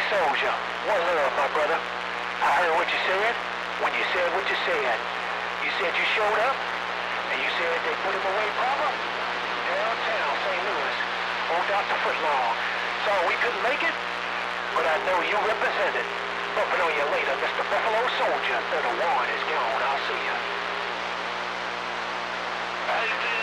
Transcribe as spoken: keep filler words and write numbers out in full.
Soldier. One love, my brother. I heard what you said when you said what you said. You said you showed up, and you said they put him away proper? Downtown Saint Louis. Old Doctor Footlong. Sorry we couldn't make it, but I know you represented. Bumping on you later, Mister Buffalo Soldier. thirty-one is gone. I'll see you. How you doing?